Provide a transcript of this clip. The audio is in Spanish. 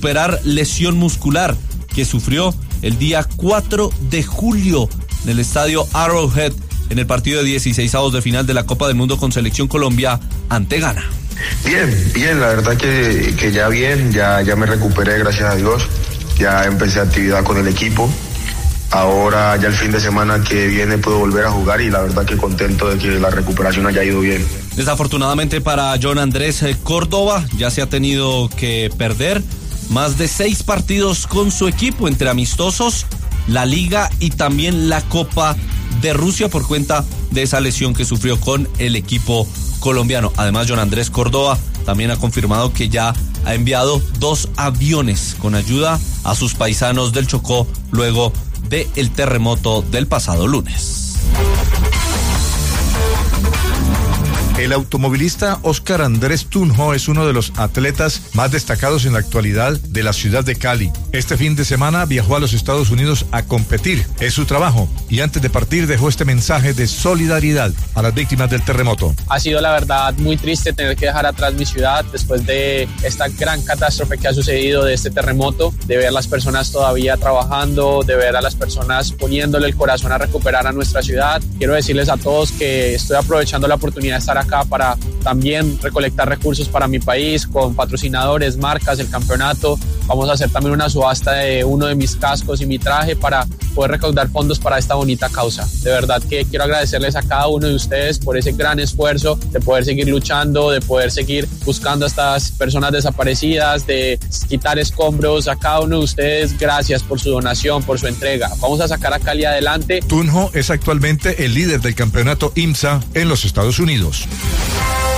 superar lesión muscular que sufrió el día 4 de julio en el estadio Arrowhead en el partido de 16avos de final de la Copa del Mundo con Selección Colombia ante Ghana. Bien, la verdad que ya bien, ya me recuperé, gracias a Dios, ya empecé actividad con el equipo. Ahora ya el fin de semana que viene puedo volver a jugar y la verdad que contento de que la recuperación haya ido bien. Desafortunadamente para John Andrés Córdoba ya se ha tenido que perder más de 6 partidos con su equipo entre amistosos, la Liga y también la Copa de Rusia por cuenta de esa lesión que sufrió con el equipo colombiano. Además, John Andrés Córdoba también ha confirmado que ya ha enviado 2 aviones con ayuda a sus paisanos del Chocó luego del terremoto del pasado lunes. El automovilista Óscar Andrés Tunjo es uno de los atletas más destacados en la actualidad de la ciudad de Cali. Este fin de semana viajó a los Estados Unidos a competir. Es su trabajo. Y antes de partir dejó este mensaje de solidaridad a las víctimas del terremoto. Ha sido la verdad muy triste tener que dejar atrás mi ciudad después de esta gran catástrofe que ha sucedido de este terremoto, de ver a las personas todavía trabajando, de ver a las personas poniéndole el corazón a recuperar a nuestra ciudad. Quiero decirles a todos que estoy aprovechando la oportunidad de estar acá para también recolectar recursos para mi país con patrocinadores, marcas, el campeonato. Vamos a hacer también una subasta de uno de mis cascos y mi traje para poder recaudar fondos para esta bonita causa. De verdad que quiero agradecerles a cada uno de ustedes por ese gran esfuerzo de poder seguir luchando, de poder seguir buscando a estas personas desaparecidas, de quitar escombros. A cada uno de ustedes, gracias por su donación, por su entrega. Vamos a sacar a Cali adelante. Tunjo es actualmente el líder del campeonato IMSA en los Estados Unidos.